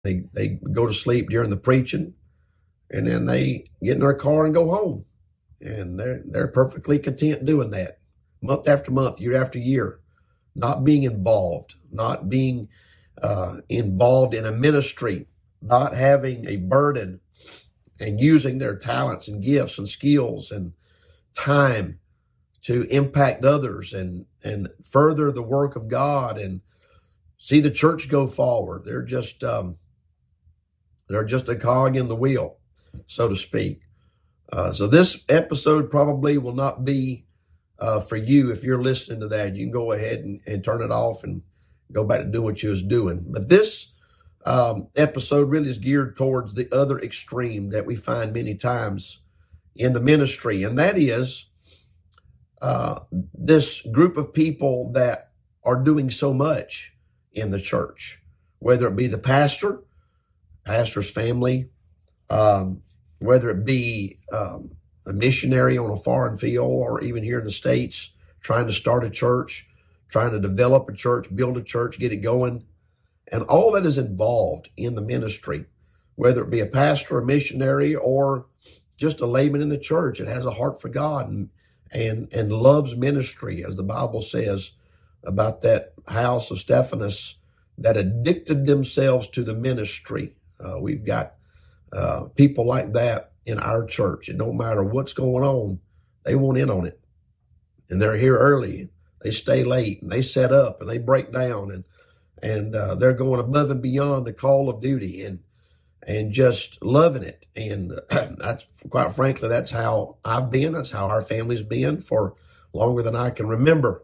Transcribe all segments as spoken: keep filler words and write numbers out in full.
They, they go to sleep during the preaching, and then they get in their car and go home. And they're, they're perfectly content doing that month after month, year after year, not being involved, not being uh, involved in a ministry, not having a burden, and using their talents and gifts and skills and time to impact others and, and further the work of God and see the church go forward. They're just, um, they're just a cog in the wheel, so to speak. Uh, so this episode probably will not be uh, for you. If you're listening to that, you can go ahead and, and turn it off and go back to doing what you was doing. But this um, episode really is geared towards the other extreme that we find many times in the ministry. And that is uh, this group of people that are doing so much in the church, whether it be the pastor, pastor's family, um, whether it be um, a missionary on a foreign field, or even here in the States, trying to start a church, trying to develop a church, build a church, get it going, and all that is involved in the ministry, whether it be a pastor, a missionary, or just a layman in the church that has a heart for God and and and loves ministry, as the Bible says about that house of Stephanus that addicted themselves to the ministry. Uh, we've got uh, people like that in our church. It don't matter what's going on, they want in on it. And they're here early, they stay late, and they set up, and they break down, and and uh, they're going above and beyond the call of duty, and and just loving it. And that's, quite frankly, that's how I've been. That's how our family's been for longer than I can remember.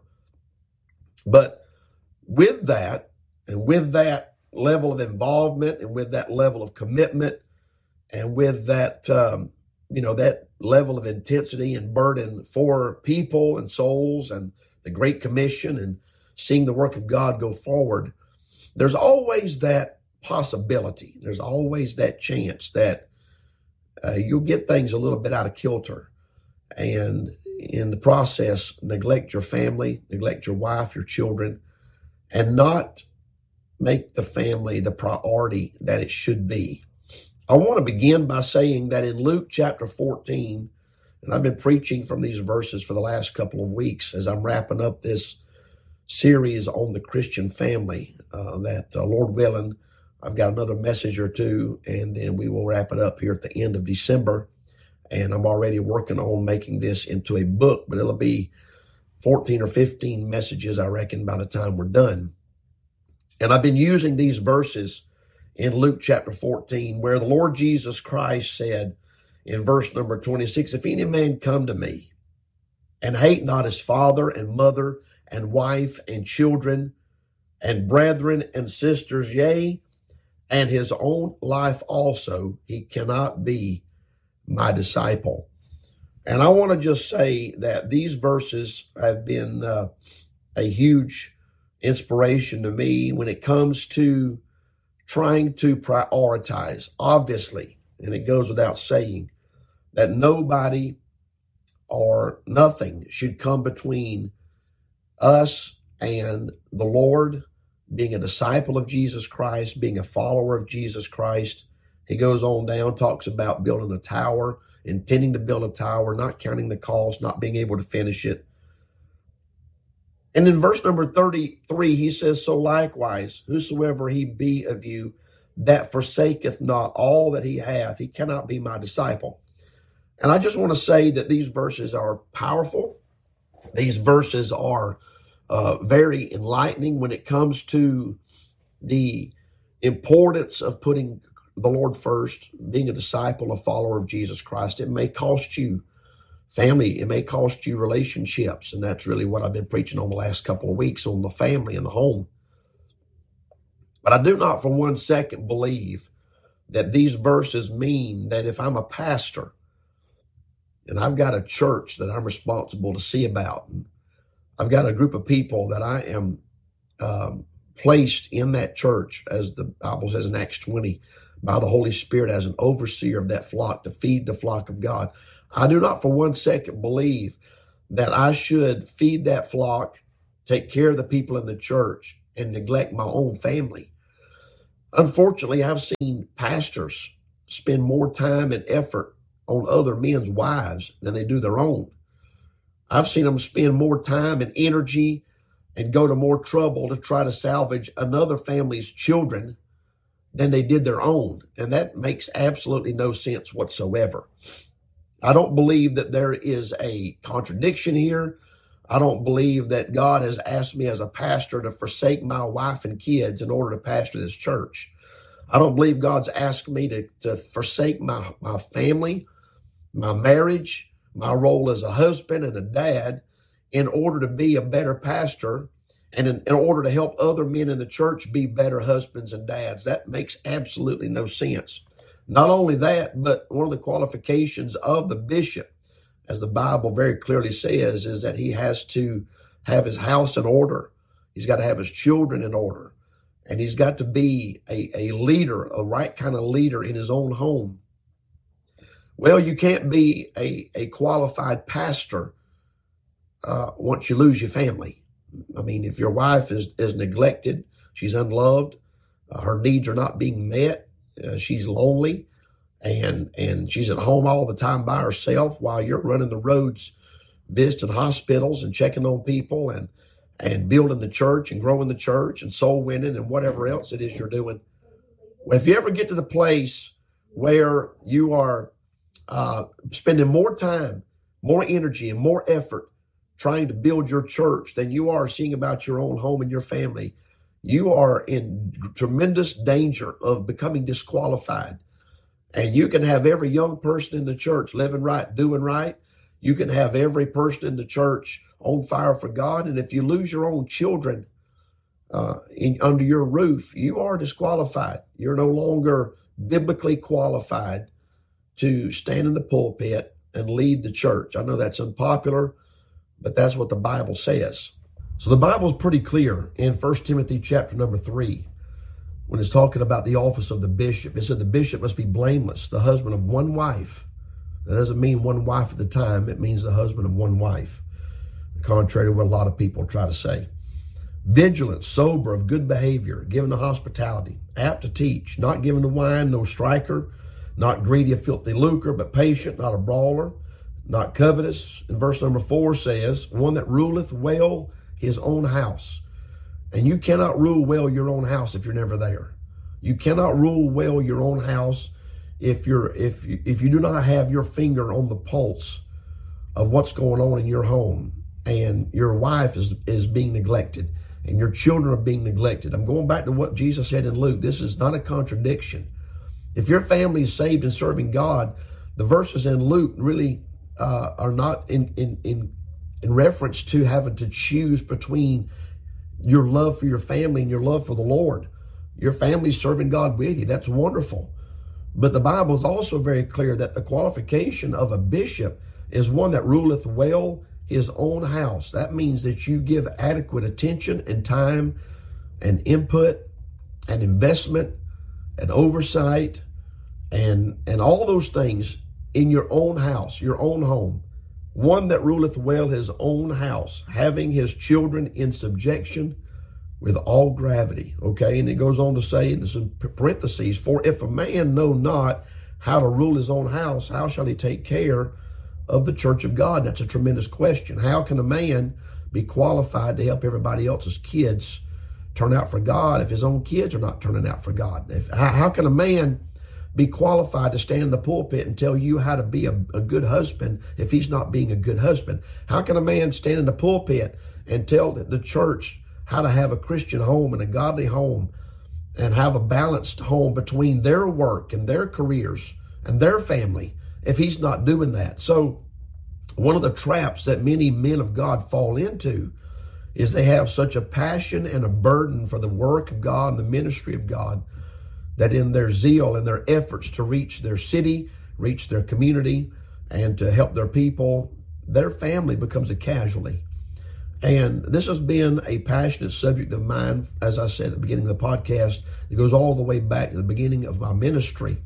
But with that, and with that level of involvement, and with that level of commitment, and with that, um, you know, that level of intensity and burden for people and souls and the Great Commission and seeing the work of God go forward, there's always that possibility. There's always that chance that uh, you'll get things a little bit out of kilter, and in the process, neglect your family, neglect your wife, your children, and not make the family the priority that it should be. I want to begin by saying that in Luke chapter fourteen, and I've been preaching from these verses for the last couple of weeks as I'm wrapping up this series on the Christian family, uh, that uh, Lord willing, I've got another message or two, and then we will wrap it up here at the end of December. And I'm already working on making this into a book, but it'll be fourteen or fifteen messages, I reckon, by the time we're done. And I've been using these verses in Luke chapter fourteen, where the Lord Jesus Christ said in verse number twenty-six, "If any man come to me and hate not his father and mother and wife and children and brethren and sisters, yea, and his own life also, he cannot be my disciple." And I want to just say that these verses have been uh, a huge inspiration to me when it comes to trying to prioritize. Obviously, and it goes without saying, that nobody or nothing should come between us and the Lord, being a disciple of Jesus Christ, being a follower of Jesus Christ. He goes on down, talks about building a tower, intending to build a tower, not counting the cost, not being able to finish it. And in verse number thirty-three, he says, "So likewise, whosoever he be of you that forsaketh not all that he hath, he cannot be my disciple." And I just want to say that these verses are powerful. These verses are uh, very enlightening when it comes to the importance of putting the Lord first, being a disciple, a follower of Jesus Christ. It may cost you family. It may cost you relationships. And that's really what I've been preaching on the last couple of weeks, on the family and the home. But I do not for one second believe that these verses mean that if I'm a pastor and I've got a church that I'm responsible to see about, and I've got a group of people that I am um, placed in that church, as the Bible says in Acts twenty, by the Holy Spirit as an overseer of that flock to feed the flock of God. I do not for one second believe that I should feed that flock, take care of the people in the church, and neglect my own family. Unfortunately, I've seen pastors spend more time and effort on other men's wives than they do their own. I've seen them spend more time and energy and go to more trouble to try to salvage another family's children than they did their own. And that makes absolutely no sense whatsoever. I don't believe that there is a contradiction here. I don't believe that God has asked me as a pastor to forsake my wife and kids in order to pastor this church. I don't believe God's asked me to, to forsake my, my family, my marriage, my role as a husband and a dad in order to be a better pastor and in, in order to help other men in the church be better husbands and dads. That makes absolutely no sense. Not only that, but one of the qualifications of the bishop, as the Bible very clearly says, is that he has to have his house in order. He's got to have his children in order. And he's got to be a, a leader, a right kind of leader in his own home. Well, you can't be a, a qualified pastor uh, once you lose your family. I mean, if your wife is, is neglected, she's unloved, uh, her needs are not being met, uh, she's lonely, and and she's at home all the time by herself while you're running the roads, visiting hospitals and checking on people and and building the church and growing the church and soul winning and whatever else it is you're doing. Well, if you ever get to the place where you are uh, spending more time, more energy, and more effort trying to build your church than you are seeing about your own home and your family, you are in tremendous danger of becoming disqualified. And you can have every young person in the church living right, doing right. You can have every person in the church on fire for God. And if you lose your own children uh, in, under your roof, you are disqualified. You're no longer biblically qualified to stand in the pulpit and lead the church. I know that's unpopular, but that's what the Bible says. So the Bible's pretty clear in First Timothy chapter number three. When it's talking about the office of the bishop, it said the bishop must be blameless, the husband of one wife. That doesn't mean one wife at the time. It means the husband of one wife, contrary to what a lot of people try to say. Vigilant, sober, of good behavior, given to hospitality, apt to teach, not given to wine, no striker, not greedy of filthy lucre, but patient, not a brawler, not covetous. And verse number four says, one that ruleth well his own house. And you cannot rule well your own house if you're never there. You cannot rule well your own house if you're if you, if you do not have your finger on the pulse of what's going on in your home, and your wife is is being neglected and your children are being neglected. I'm going back to what Jesus said in Luke. This is not a contradiction. If your family is saved and serving God, the verses in Luke really uh, are not in in in in reference to having to choose between your love for your family and your love for the Lord. Your family's serving God with you. That's wonderful. But the Bible is also very clear that the qualification of a bishop is one that ruleth well his own house. That means that you give adequate attention and time and input and investment and oversight and, and all those things in your own house, your own home. One that ruleth well his own house, having his children in subjection with all gravity. Okay, and it goes on to say, in some parentheses, for if a man know not how to rule his own house, how shall he take care of the church of God? That's a tremendous question. How can a man be qualified to help everybody else's kids turn out for God if his own kids are not turning out for God? If, how, how can a man be qualified to stand in the pulpit and tell you how to be a, a good husband if he's not being a good husband? How can a man stand in the pulpit and tell the church how to have a Christian home and a godly home and have a balanced home between their work and their careers and their family if he's not doing that? So one of the traps that many men of God fall into is they have such a passion and a burden for the work of God and the ministry of God that in their zeal and their efforts to reach their city, reach their community, and to help their people, their family becomes a casualty. And this has been a passionate subject of mine, as I said at the beginning of the podcast. It goes all the way back to the beginning of my ministry.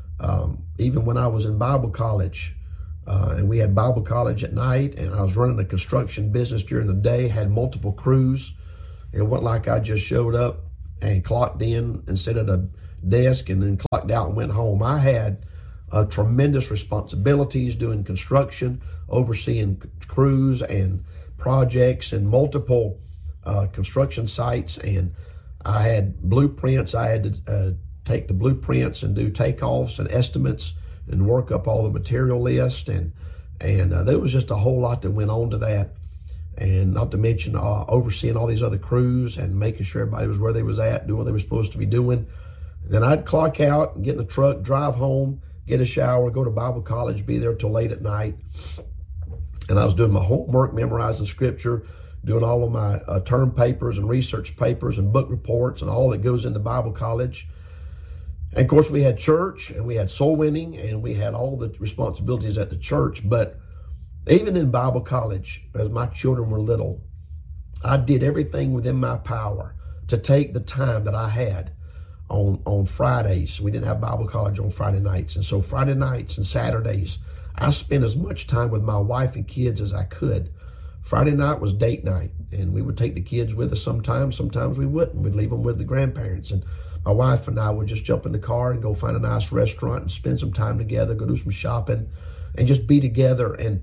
Um, even when I was in Bible college, uh, and we had Bible college at night, and I was running a construction business during the day, had multiple crews. It wasn't like I just showed up and clocked in instead of the desk and then clocked out and went home. I had uh, tremendous responsibilities doing construction, overseeing crews and projects and multiple uh, construction sites. And I had blueprints. I had to uh, take the blueprints and do takeoffs and estimates and work up all the material list. And, and uh, there was just a whole lot that went on to that. And not to mention uh, overseeing all these other crews and making sure everybody was where they was at, doing what they were supposed to be doing. And then I'd clock out, get in the truck, drive home, get a shower, go to Bible college, be there till late at night. And I was doing my homework, memorizing scripture, doing all of my uh, term papers and research papers and book reports and all that goes into Bible college. And of course, we had church and we had soul winning and we had all the responsibilities at the church. But even in Bible college, as my children were little, I did everything within my power to take the time that I had on, on Fridays. We didn't have Bible college on Friday nights. And so Friday nights and Saturdays, I spent as much time with my wife and kids as I could. Friday night was date night, and we would take the kids with us sometimes. Sometimes we wouldn't. We'd leave them with the grandparents. And my wife and I would just jump in the car and go find a nice restaurant and spend some time together, go do some shopping, and just be together. And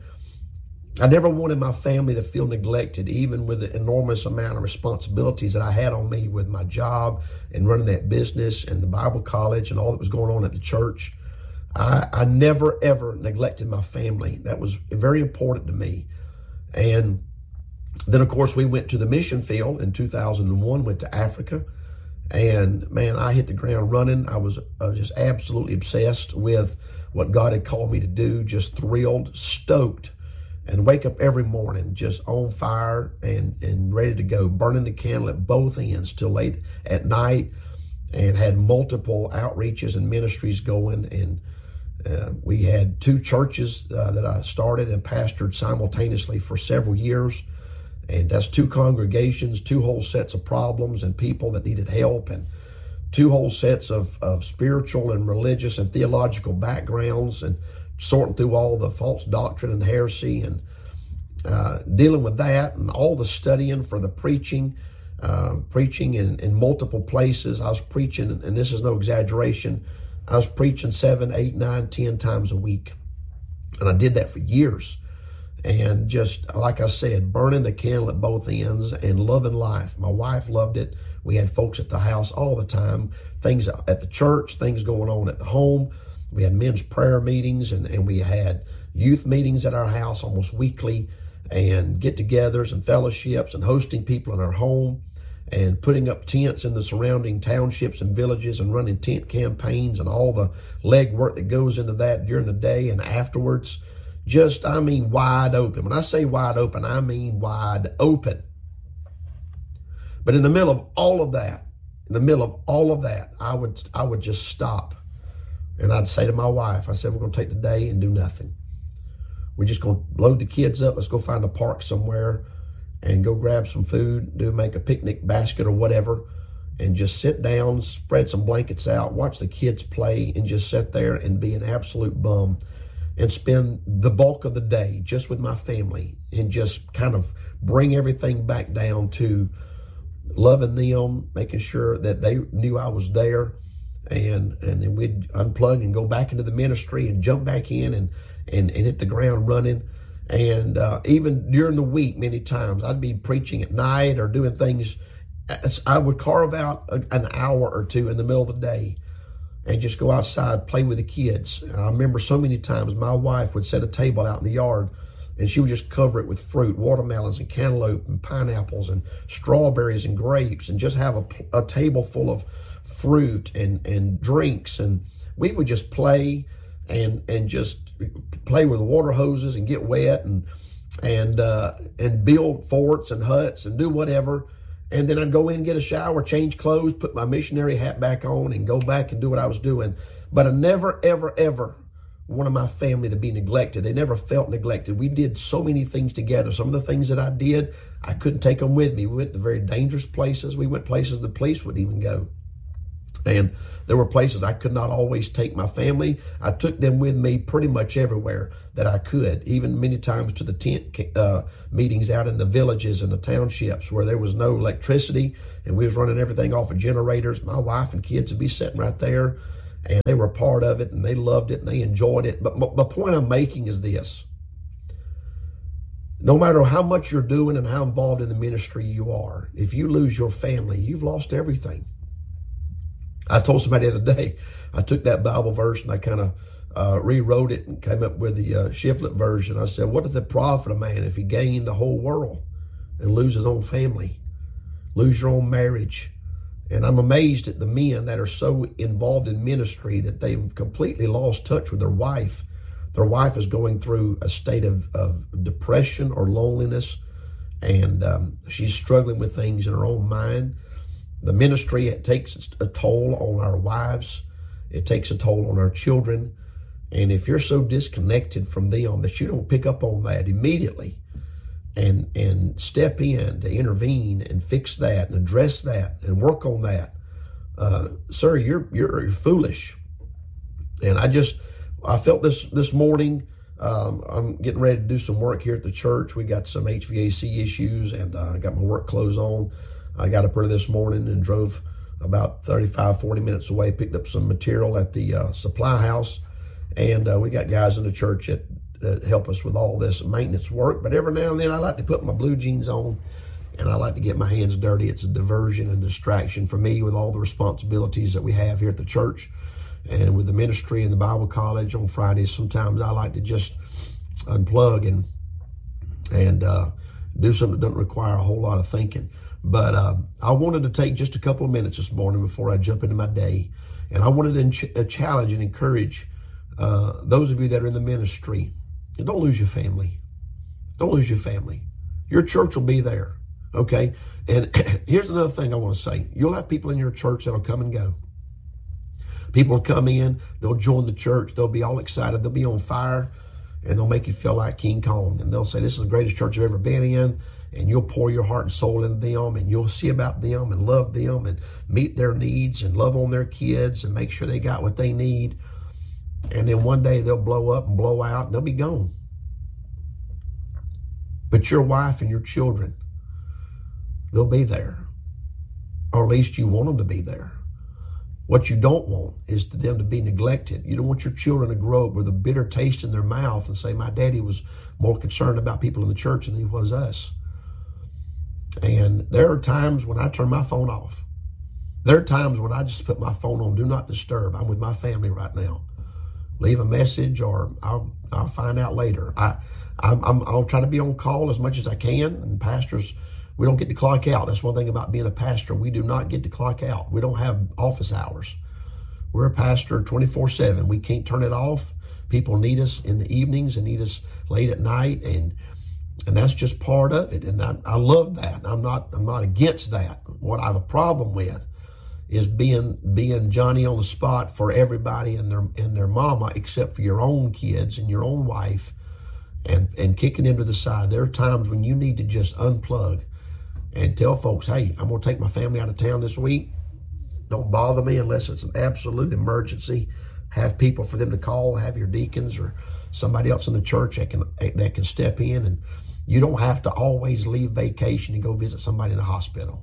I never wanted my family to feel neglected, even with the enormous amount of responsibilities that I had on me with my job and running that business and the Bible college and all that was going on at the church. I, I never, ever neglected my family. That was very important to me. And then, of course, we went to the mission field in two thousand one, went to Africa. And, man, I hit the ground running. I was uh, just absolutely obsessed with what God had called me to do, just thrilled, stoked. And wake up every morning just on fire and, and ready to go, burning the candle at both ends till late at night, and had multiple outreaches and ministries going. And uh, we had two churches uh, that I started and pastored simultaneously for several years. And that's two congregations, two whole sets of problems and people that needed help, and two whole sets of, of spiritual and religious and theological backgrounds, and sorting through all the false doctrine and heresy and uh, dealing with that, and all the studying for the preaching, uh, preaching in, in multiple places. I was preaching, and this is no exaggeration, I was preaching seven, eight, nine, ten times a week. And I did that for years. And just, like I said, burning the candle at both ends and loving life. My wife loved it. We had folks at the house all the time, things at the church, things going on at the home. We had men's prayer meetings, and, and we had youth meetings at our house almost weekly, and get-togethers and fellowships, and hosting people in our home, and putting up tents in the surrounding townships and villages, and running tent campaigns and all the legwork that goes into that during the day and afterwards. Just, I mean, wide open. When I say wide open, I mean wide open. But in the middle of all of that, in the middle of all of that, I would, I would just stop. And I'd say to my wife, I said, we're going to take the day and do nothing. We're just going to load the kids up. Let's go find a park somewhere and go grab some food, do make a picnic basket or whatever, and just sit down, spread some blankets out, watch the kids play, and just sit there and be an absolute bum and spend the bulk of the day just with my family, and just kind of bring everything back down to loving them, making sure that they knew I was there. And and then we'd unplug and go back into the ministry and jump back in and, and, and hit the ground running. And uh, even during the week, many times, I'd be preaching at night or doing things. I would carve out a, an hour or two in the middle of the day and just go outside, play with the kids. And I remember so many times my wife would set a table out in the yard, and she would just cover it with fruit, watermelons and cantaloupe and pineapples and strawberries and grapes, and just have a, a table full of fruit and, and drinks. And we would just play and and just play with water hoses and get wet and and uh, and build forts and huts and do whatever. And then I'd go in, get a shower, change clothes, put my missionary hat back on, and go back and do what I was doing. But I never, ever, ever wanted my family to be neglected. They never felt neglected. We did so many things together. Some of the things that I did, I couldn't take them with me. We went to very dangerous places. We went places the police wouldn't even go. And there were places I could not always take my family. I took them with me pretty much everywhere that I could, even many times to the tent uh, meetings out in the villages and the townships where there was no electricity and we was running everything off of generators. My wife and kids would be sitting right there, and they were a part of it, and they loved it, and they enjoyed it. But the point I'm making is this. No matter how much you're doing and how involved in the ministry you are, if you lose your family, you've lost everything. I told somebody the other day, I took that Bible verse and I kind of uh, rewrote it and came up with the uh, Shiflett version. I said, what does it profit a man if he gained the whole world and lose his own family, lose your own marriage? And I'm amazed at the men that are so involved in ministry that they've completely lost touch with their wife. Their wife is going through a state of, of depression or loneliness, and um, she's struggling with things in her own mind. The ministry, it takes a toll on our wives. It takes a toll on our children. And if you're so disconnected from them that you don't pick up on that immediately and, and step in to intervene and fix that and address that and work on that, uh, sir, you're, you're, you're foolish. And I just, I felt this this morning. Um, I'm getting ready to do some work here at the church. We got some H V A C issues, and uh, I got my work clothes on. I got up early this morning and drove about thirty-five, forty minutes away, picked up some material at the uh, supply house. And uh, we got guys in the church that, that help us with all this maintenance work. But every now and then I like to put my blue jeans on and I like to get my hands dirty. It's a diversion and distraction for me with all the responsibilities that we have here at the church and with the ministry and the Bible college on Fridays. Sometimes I like to just unplug and, and uh, do something that doesn't require a whole lot of thinking. But uh, I wanted to take just a couple of minutes this morning before I jump into my day. And I wanted to ch- uh, challenge and encourage uh, those of you that are in the ministry. Don't lose your family. Don't lose your family. Your church will be there, okay? And here's another thing I want to say. You'll have people in your church that'll come and go. People will come in, they'll join the church, they'll be all excited, they'll be on fire, and they'll make you feel like King Kong. And they'll say, this is the greatest church I've ever been in. And you'll pour your heart and soul into them, and you'll see about them and love them and meet their needs and love on their kids and make sure they got what they need. And then one day they'll blow up and blow out and they'll be gone. But your wife and your children, they'll be there. Or at least you want them to be there. What you don't want is for them to be neglected. You don't want your children to grow up with a bitter taste in their mouth and say, my daddy was more concerned about people in the church than he was us. And there are times when I turn my phone off. There are times when I just put my phone on Do Not Disturb. I'm with my family right now. Leave a message or I'll I'll find out later. I, I'm, I'm, I'll try to be on call as much as I can. And pastors, we don't get to clock out. That's one thing about being a pastor. We do not get to clock out. We don't have office hours. We're a pastor twenty-four seven. We can't turn it off. People need us in the evenings and need us late at night. And And that's just part of it. And I, I love that. I'm not I'm not against that. What I have a problem with is being being Johnny on the spot for everybody and their and their mama, except for your own kids and your own wife, and, and kicking them to the side. There are times when you need to just unplug and tell folks, hey, I'm going to take my family out of town this week. Don't bother me unless it's an absolute emergency. Have people for them to call, have your deacons or somebody else in the church that can that can step in. And you don't have to always leave vacation and go visit somebody in the hospital.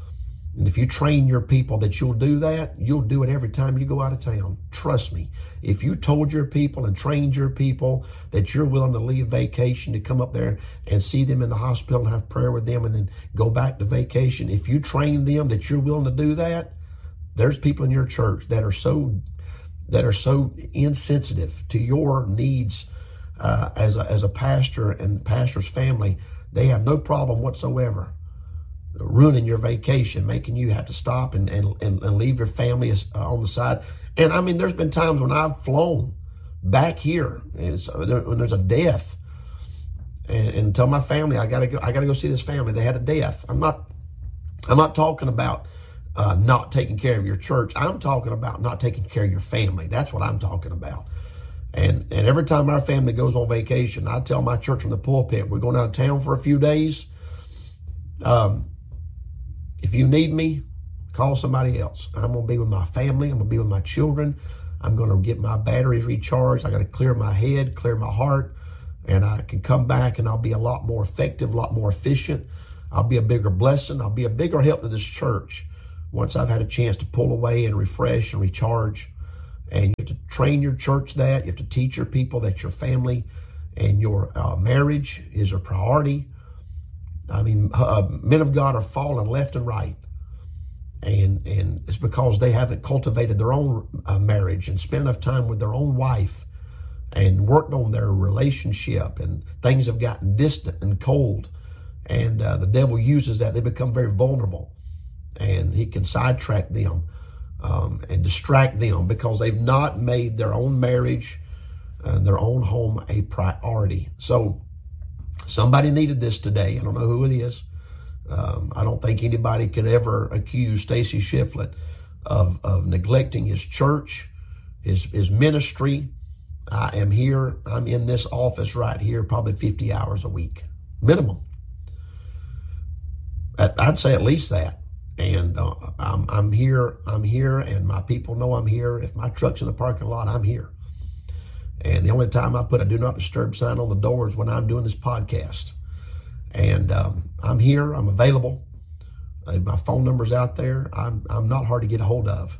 And if you train your people that you'll do that, you'll do it every time you go out of town. Trust me. If you told your people and trained your people that you're willing to leave vacation to come up there and see them in the hospital and have prayer with them and then go back to vacation, if you train them that you're willing to do that, there's people in your church that are so that are so insensitive to your needs uh, as a, as a pastor and pastor's family. They have no problem whatsoever ruining your vacation, making you have to stop and, and, and, and leave your family on the side. And I mean, there's been times when I've flown back here and when there's a death and, and tell my family, I gotta go, I gotta go see this family. They had a death. I'm not, I'm not talking about uh, not taking care of your church. I'm talking about not taking care of your family. That's what I'm talking about. And, and every time our family goes on vacation, I tell my church from the pulpit, we're going out of town for a few days. Um, If you need me, Call somebody else. I'm going to be with my family. I'm going to be with my children. I'm going to get my batteries recharged. I got to clear my head, clear my heart, and I can come back and I'll be a lot more effective, a lot more efficient. I'll be a bigger blessing. I'll be a bigger help to this church once I've had a chance to pull away and refresh and recharge. And you have to train your church that. You have to teach your people that your family and your uh, marriage is a priority. I mean, uh, men of God are falling left and right. And and it's because they haven't cultivated their own uh, marriage and spent enough time with their own wife and worked on their relationship, and things have gotten distant and cold. And uh, the devil uses that. They become very vulnerable, and he can sidetrack them um, and distract them because they've not made their own marriage and their own home a priority. So somebody needed this today. I don't know who it is. Um, I don't think anybody could ever accuse Stacy Shiflett of, of neglecting his church, his, his ministry. I am here. I'm in this office right here probably fifty hours a week, minimum. I'd say at least that. And uh, I'm, I'm here. I'm here, and my people know I'm here. If my truck's in the parking lot, I'm here. And the only time I put a do not disturb sign on the door is when I'm doing this podcast. And um, I'm here. I'm available. Uh, my phone number's out there. I'm I'm not hard to get a hold of.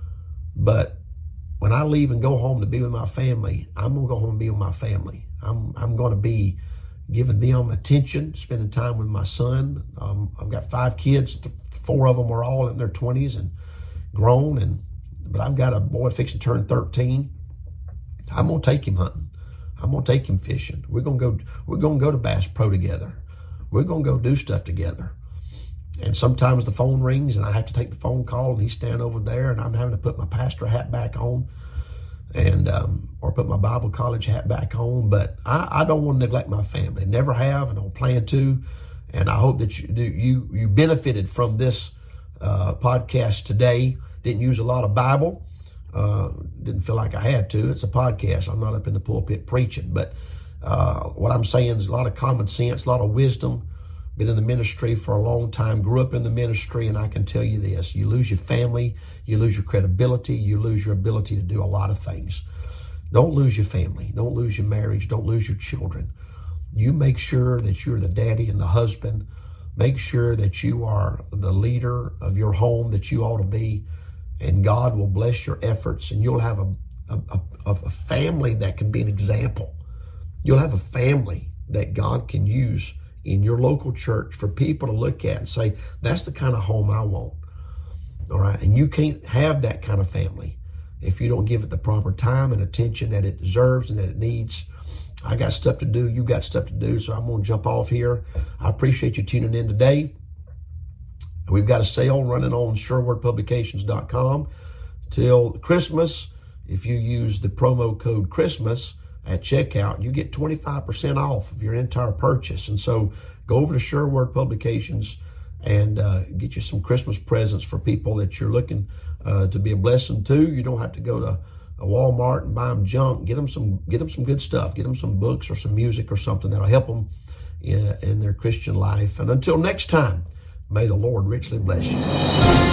But when I leave and go home to be with my family, I'm gonna go home and be with my family. I'm I'm going to be giving them attention, spending time with my son. Um, I've got five kids. Four of them are all in their twenties and grown. And but I've got a boy fixing to turn thirteen. I'm gonna take him hunting. I'm gonna take him fishing. We're gonna go. We're gonna go to Bass Pro together. We're going to go do stuff together. And sometimes the phone rings and I have to take the phone call and he's standing over there and I'm having to put my pastor hat back on and um, or put my Bible college hat back on. But I, I don't want to neglect my family. Never have and don't plan to. And I hope that you you, you benefited from this uh, podcast today. Didn't use a lot of Bible. Uh, didn't feel like I had to. It's a podcast. I'm not up in the pulpit preaching. But Uh, what I'm saying is a lot of common sense, a lot of wisdom. Been in the ministry for a long time, grew up in the ministry, and I can tell you this, you lose your family, you lose your credibility, you lose your ability to do a lot of things. Don't lose your family. Don't lose your marriage. Don't lose your children. You make sure that you're the daddy and the husband. Make sure that you are the leader of your home that you ought to be, and God will bless your efforts, and you'll have a, a, a, a family that can be an example. You'll have a family that God can use in your local church for people to look at and say, that's the kind of home I want. All right. And you can't have that kind of family if you don't give it the proper time and attention that it deserves and that it needs. I got stuff to do. You got stuff to do. So I'm going to jump off here. I appreciate you tuning in today. We've got a sale running on Sherwood Publications dot com till Christmas. If you use the promo code Christmas at checkout, you get twenty-five percent off of your entire purchase. And so go over to Sherwood Publications and uh, get you some Christmas presents for people that you're looking uh, to be a blessing to. You don't have to go to a Walmart and buy them junk. Get them some, get them some good stuff. Get them some books or some music or something that'll help them in, in their Christian life. And until next time, may the Lord richly bless you.